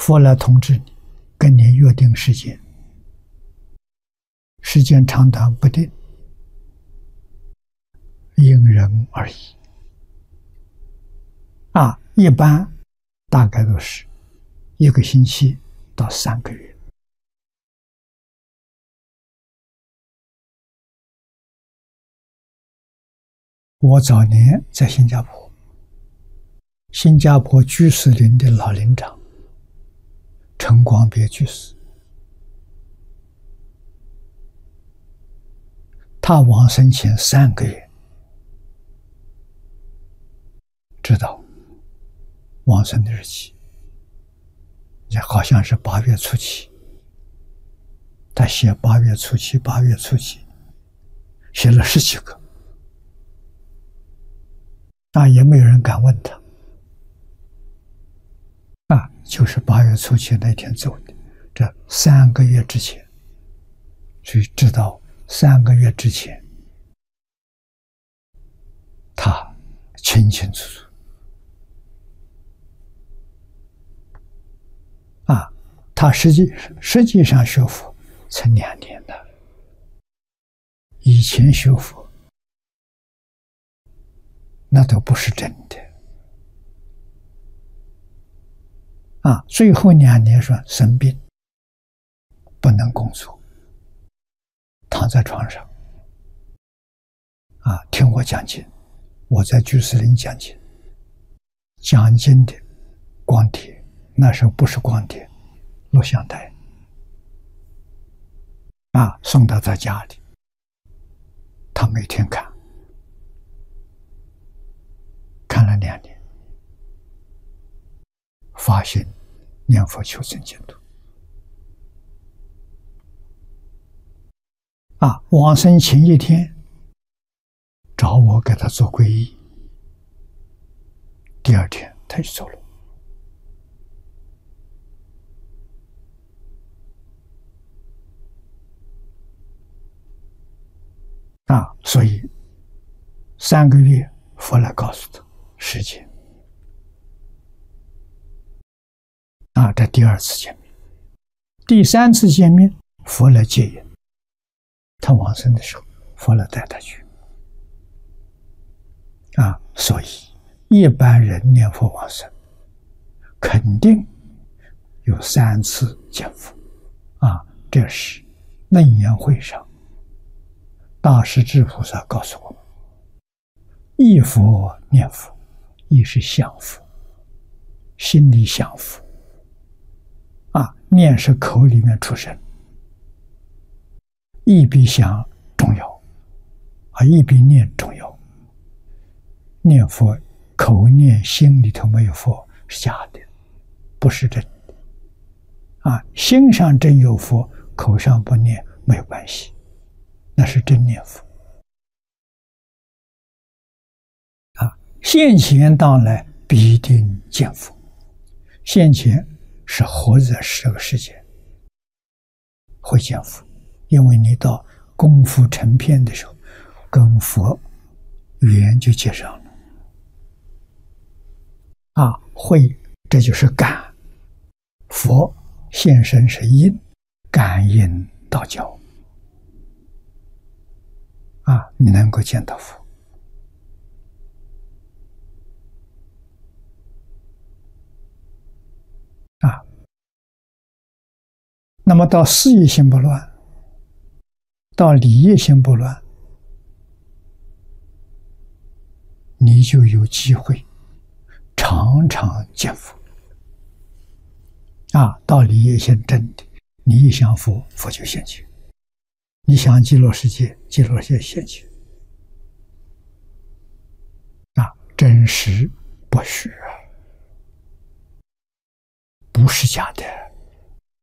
佛来通知你，跟你约定时间，时间长短不定，因人而异。一般大概都是1个星期到3个月。我早年在新加坡，新加坡居士林的老林长陈光别居士，他往生前3个月知道往生的日期，好像是8月初七，他写8月初七，8月初七，写了10几个，也没有人敢问他。就是8月初七那天走的，这3个月之前，所以知道3个月之前，他清清楚楚。他实际上学佛才2年的，以前学佛那都不是真的。最后2年说生病，不能工作，躺在床上，听我讲经。我在居士林讲经，讲经的光碟，那时候不是光碟，录像带，送到他家里，他每天看了2年，发心念佛求生净土。往生前1天找我给他做皈依，第2天他就走了。所以3个月佛来告诉他时间。这第2次见面。第3次见面，佛来接引。他往生的时候，佛来带他去。所以一般人念佛往生，肯定有3次见佛。这是楞严会上大势至菩萨告诉我们：忆佛念佛，忆是想佛，心里想佛。念是口里面出声，忆比想重要，忆比念重要。念佛口念心里头没有佛是假的，不是真的。心上真有佛，口上不念没有关系，那是真念佛。现前当来必定见佛，现前是活在这个世界会见佛，因为你到功夫成片的时候，跟佛缘就结上了。会，这就是感。佛现身是因，感应道交。你能够见到佛。那么到事业心不乱，到理业心不乱，你就有机会常常见佛。到理业心真的，你一想佛，佛就现前；你想极乐世界，极乐世界现前。真实不虚，不是假的。